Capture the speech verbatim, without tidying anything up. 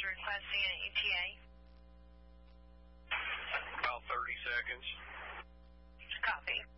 requesting an E T A? About thirty seconds. Copy.